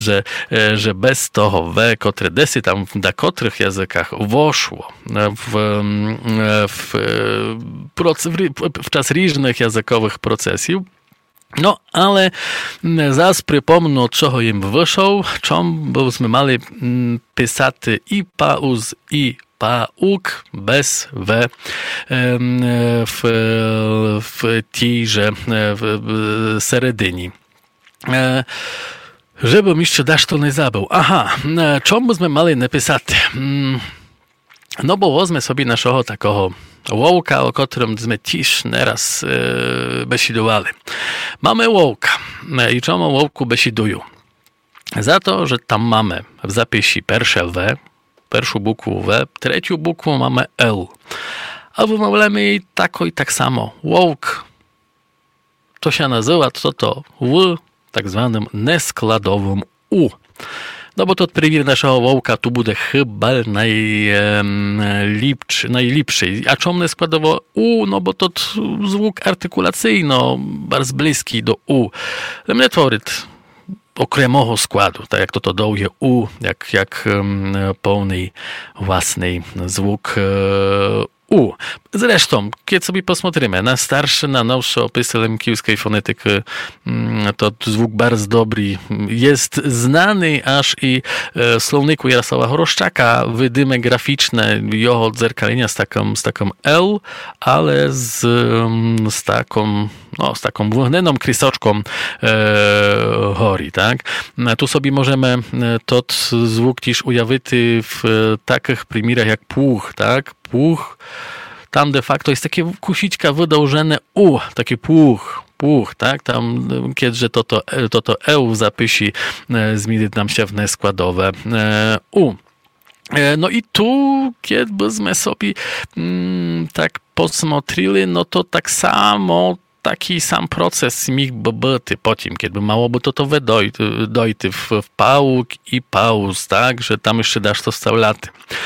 że bez toho V, które desy tam w niektórych językach weszło w czas różnych językowych procesów. No, ale zaraz przypomnę, od czego im wyszło, bośmy mali pisaty i pauz, i pauk bez V w tejże seredyni. Żebym jeszcze to nie zabrał. Aha, czemu byśmy mali napisać? No bo wezmę sobie naszego takiego wołka, o którym my też nieraz besidowali. Mamy wołka. I czemu wołku besidują? Za to, że tam mamy w zapisie pierwsze W, pierwszą bukwu W, trzecią bukwu mamy L. A wymawiamy jej tako i tak samo. Wołk to się nazywa to w tak zwanym neskładowym U. No bo to od premiery naszego wołka tu będzie chyba najlepszy. A czemu neskładowo U? No bo to zwuk artykulacyjny, bardzo bliski do U. Ale mnie tworzy okremowo składu, tak jak to dołuje U, jak pełny własny zwuk U. Zresztą, kiedy sobie posмотрimy na starsze, na nowsze opisy lemkijskiej fonetyki, to zwuk bardzo dobry jest znany, aż i w słowniku Jarosława Choroszczaka wydymy graficzne jego odzerkalenia z taką L, ale z taką wewnętrzną krysoczką hori, tak? Tu sobie możemy to zwuk też ujawnić w takich primierach jak puch, tak? Puch, tam de facto jest takie kusiczka wydłużone U, taki puch, tak? Tam, kiedy to E w zapisie zmieni nam się w neskładowe U. No i tu, kiedy byśmy sobie tak posмотрели, no to tak samo taki sam proces mógłby być po tym, kiedy mało by to dojty w pałuk i pauz, tak? Że tam jeszcze dasz to wstawiaty.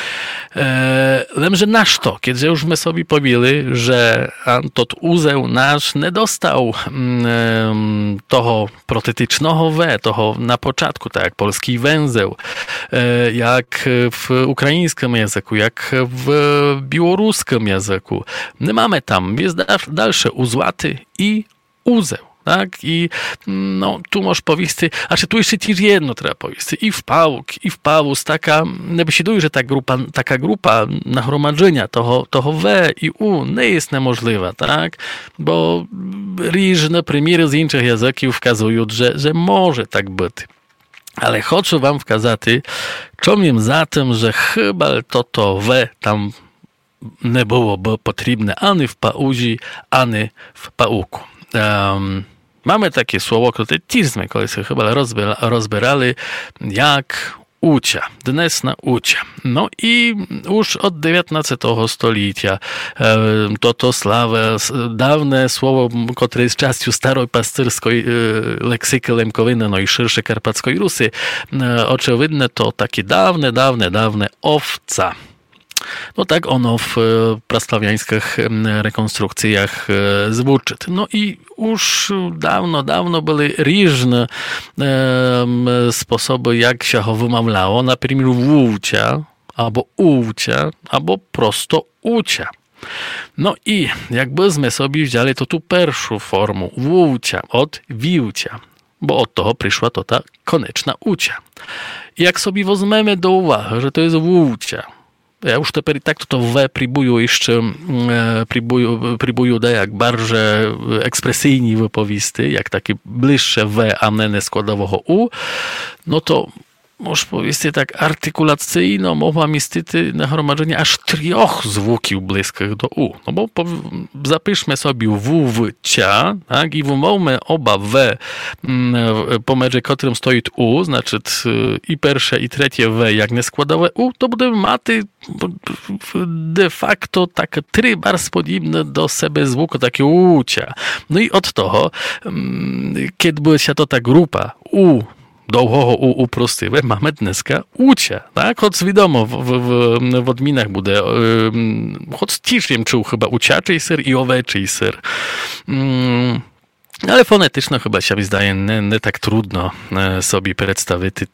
Że nasz to, kiedy już my sobie powiedzieli, że tot uzeł nasz nie dostał toho protetycznego W, toho na początku, tak jak polski węzeł, jak w ukraińskim języku, jak w białoruskim języku. Nie mamy tam, jest dalsze uzłaty i uzeł. Tak? I no, tu możesz powiedzieć, tu jeszcze też jedno trzeba powiedzieć. I w pałus, nie się że taka grupa nagromadzenia toho W i U nie jest niemożliwa, tak? Bo różne primiery z innych języków wskazują, że może tak być. Ale chcę wam wskazać, czemu za tym, że chyba to W tam nie byłoby potrzebne ani w pauzie, ani w pałuku. Mamy takie słowo, które też my kiedyś chyba rozbierali, jak ucia, dnesna ucia. No i już od XIX stulecia to sławe, dawne słowo, które jest częścią starej pasterskiej leksyki lemkowiny, no i szerszej karpackiej Rusy, oczywiście to takie dawne owca. No tak ono w praslawiańskich rekonstrukcjach zvuczy. No i już dawno były różne sposoby, jak się go wymawiało. Na przykład wucia, albo ucia, albo prosto ucia. No i jakbyśmy sobie wzięli to tu pierwszą formę wucia od wiucia, bo od tego przyszła to ta konieczna ucia. I jak sobie weźmiemy do uwagi, że to jest wucia, ja już teper tak to W próbuję jeszcze jak bardziej ekspresyjnie wypowisty, jak takie bliższe W, a nie składowego U, no to może powiedzieć tak artykulacyjno mowa niestety nagromadzenie aż 3 zwłóków bliskich do U. No bo zapiszmy sobie W w cia, tak, i wymówmy oba W, pomiędzy którym stoi U, znaczy i pierwsze i trzecie W jak nieskładowe U, to będziemy maty de facto takie 3 bardzo podobne do siebie zwłóki, takie ucia. No i od tego, kiedy była się to ta grupa U, długo uprostywe, mamy dneska ucia, tak? Choć wiadomo, w odminach będzie, choć też wiem, czy chyba uciaczej ser i oweczej ser. Але фонетично хіба ся здає не так трудно собі представити